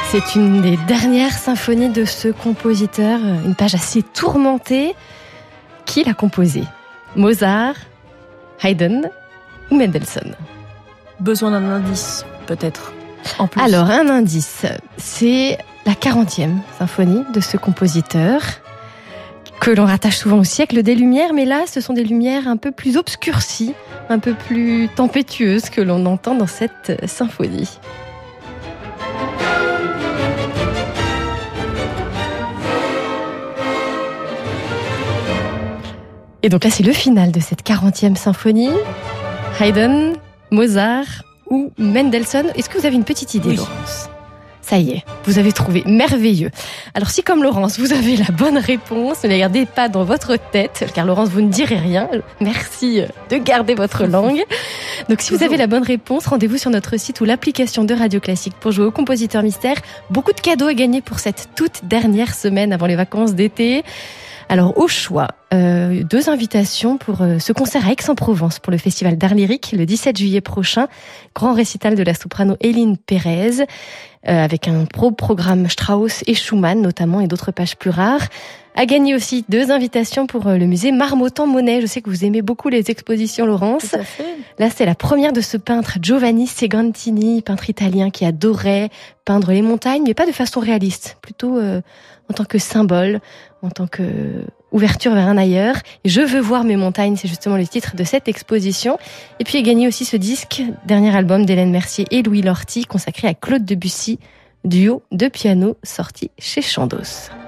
C'est une des dernières symphonies de ce compositeur, une page assez tourmentée. Qui l'a composée ? Mozart, Haydn ou Mendelssohn ? Besoin d'un indice, peut-être. En plus. Alors, un indice, c'est la 40e symphonie de ce compositeur, que l'on rattache souvent au siècle des Lumières, mais là, ce sont des lumières un peu plus obscurcies, un peu plus tempétueuses que l'on entend dans cette symphonie. Et donc là, c'est le final de cette 40e symphonie. Haydn, Mozart ou Mendelssohn. Est-ce que vous avez une petite idée, oui. Laurence ? Ça y est, vous avez trouvé. Merveilleux. Alors si, comme Laurence, vous avez la bonne réponse, ne la gardez pas dans votre tête, car Laurence, vous ne direz rien. Merci de garder votre langue. Donc si vous avez la bonne réponse, rendez-vous sur notre site ou l'application de Radio Classique pour jouer au compositeur mystère. Beaucoup de cadeaux à gagner pour cette toute dernière semaine avant les vacances d'été. Alors, au choix, 2 invitations pour ce concert à Aix-en-Provence pour le Festival d'Art Lyrique le 17 juillet prochain. Grand récital de la soprano Hélène Pérez, avec un programme Strauss et Schumann notamment et d'autres pages plus rares. À gagner aussi 2 invitations pour le musée Marmottan-Monet. Je sais que vous aimez beaucoup les expositions, Laurence. Tout à fait. Là, c'est la première de ce peintre Giovanni Segantini, peintre italien qui adorait peindre les montagnes, mais pas de façon réaliste, plutôt en tant que symbole, en tant que ouverture vers un ailleurs. Et Je veux voir mes montagnes, c'est justement le titre de cette exposition. Et puis, il a gagné aussi ce disque, dernier album d'Hélène Mercier et Louis Lorty, consacré à Claude Debussy, duo de piano sorti chez Chandos.